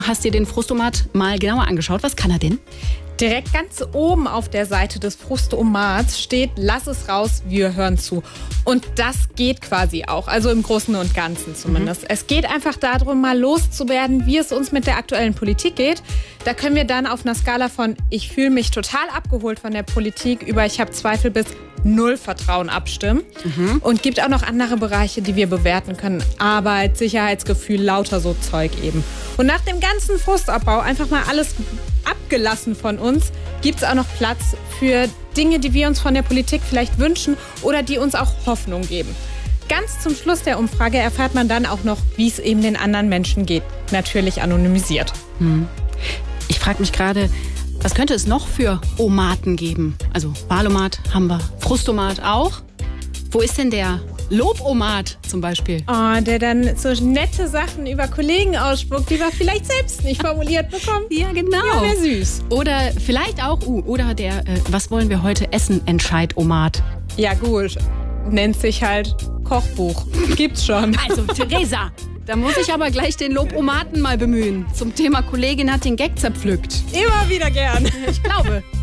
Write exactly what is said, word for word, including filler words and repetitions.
Hast dir den Frustomat mal genauer angeschaut? Was kann er denn? Direkt ganz oben auf der Seite des Frustomats steht, lass es raus, wir hören zu. Und das geht quasi auch, also im Großen und Ganzen zumindest. Mhm. Es geht einfach darum, mal loszuwerden, wie es uns mit der aktuellen Politik geht. Da können wir dann auf einer Skala von ich fühle mich total abgeholt von der Politik über ich habe Zweifel bis null Vertrauen abstimmen. Mhm. Und gibt auch noch andere Bereiche, die wir bewerten können. Arbeit, Sicherheitsgefühl, lauter so Zeug eben. Und nach dem ganzen Frustabbau, einfach mal alles abgelassen von uns, gibt es auch noch Platz für Dinge, die wir uns von der Politik vielleicht wünschen oder die uns auch Hoffnung geben. Ganz zum Schluss der Umfrage erfährt man dann auch noch, wie es eben den anderen Menschen geht. Natürlich anonymisiert. Hm. Ich frage mich gerade, was könnte es noch für Omaten geben? Also Wahlomat haben wir, Frustomat auch. Wo ist denn der Lobomat zum Beispiel? Oh, der dann so nette Sachen über Kollegen ausspuckt, die wir vielleicht selbst nicht formuliert bekommen. Ja, genau. Ja, wäre süß. Oder vielleicht auch, uh, oder der, äh, was wollen wir heute essen, Entscheidomat. Ja gut, nennt sich halt Kochbuch. Gibt's schon. Also Theresa, da muss ich aber gleich den Lobomaten mal bemühen. Zum Thema Kollegin hat den Gag zerpflückt. Immer wieder gern. Ich glaube.